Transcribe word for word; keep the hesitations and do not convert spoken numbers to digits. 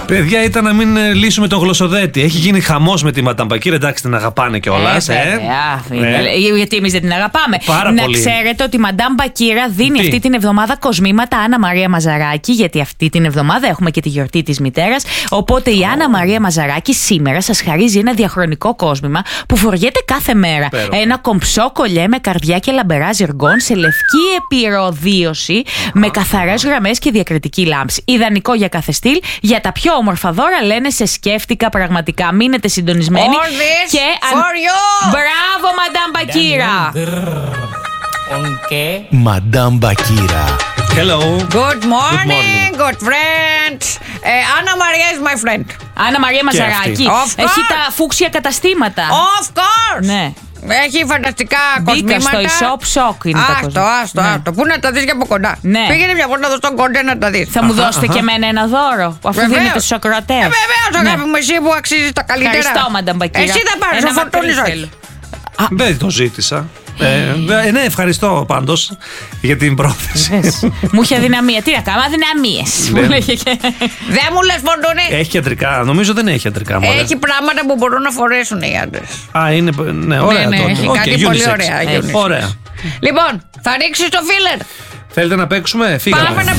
Παιδιά, ήταν να μην λύσουμε τον γλωσσοδέτη. Έχει γίνει χαμός με τη Μαντάμ Μπακύρα. Εντάξει, την αγαπάνε κιόλας. Ε, ε. ε. Γιατί εμείς δεν την αγαπάμε. Πάρα να πολύ. ξέρετε ότι η Μαντάμ Μπακύρα δίνει Τι? αυτή την εβδομάδα κοσμήματα Άννα Μαρία Μαζαράκη. Γιατί αυτή την εβδομάδα έχουμε και τη γιορτή της μητέρας. Οπότε η Άννα Μαρία Μαζαράκη σήμερα σας χαρίζει ένα διαχρονικό κόσμημα που φοριέται κάθε μέρα. Πέρα. Ένα κομψό κολλιέ με καρδιά και λαμπερά ζυργών σε λευκή επιρροδίωση με καθαρές γραμμές και διακριτική λάμψη. Ιδανικό για κάθε στυλ. Για τα πιο όμορφα δώρα λένε σε σκέφτηκα πραγματικά. Μείνετε συντονισμένοι. All this και for you. Μπράβο, Μαντάμ Μπακύρα. Μαντάμ Μπακύρα. Hello. Good morning, good friends. Άννα Μαρία is my friend. Άννα Μαρία Μαζαράκη. Of Έχει course. τα φούξια καταστήματα. Of course. Ναι. Έχει φανταστικά Μπήκα κοσμήματα. στο e-shop shop είναι τα Άστο, κοσμήματα. άστο, Ναι. άστο. Πού να τα δεις και από κοντά. Ναι. Πήγαινε μια φορά εδώ στον κοντέ να τα δεις. Θα μου δώσετε και εμένα ένα δώρο, αφού Βεβαίως. δίνετε στους ακροατές. Ε, βεβαίως, Ναι. αγάπη μου, εσύ που αξίζεις τα καλύτερα. Ευχαριστώ, Μαντάμ Μπακύρα. Εσύ θα πάρεις, Ένα ο Φορτούνης μακρύ όχι. θέλω. Δεν το ζήτησα. Ε, ναι, ευχαριστώ πάντως για την πρόθεση. Μου είχε αδυναμία. Τι να κάνω, αδυναμίες. Μου λέγε και. Δεν μου λες, Φορτούνη. Έχει ιατρικά. Νομίζω δεν έχει ιατρικά. Μωρέ. Έχει πράγματα που μπορούν να φορέσουν οι άντρες. Α, είναι. Ναι, ωραία. ναι, τότε. έχει Οκ, κάτι πολύ unisex. ωραία, Ε, unisex. Ωραία. Λοιπόν, θα ρίξεις το φίλερ. Θέλετε να παίξουμε, φύγαμε. Πάμε να